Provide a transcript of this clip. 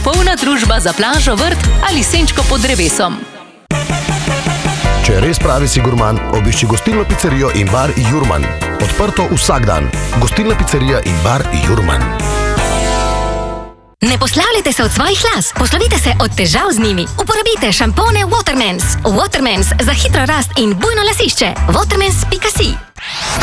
popolna družba za plažo, vrt ali senčko pod drevesom. Če res pravi si gurman, obišči gostilno pizzerijo in bar Jurman. Odprto vsak dan. Gostilna pizzerija in bar Jurman. Ne poslavljajte se od svojih las, poslovite se od težav z njimi. Uporabite šampone Watermans. Watermans za hitro rast in bujno lasišče. Watermans.si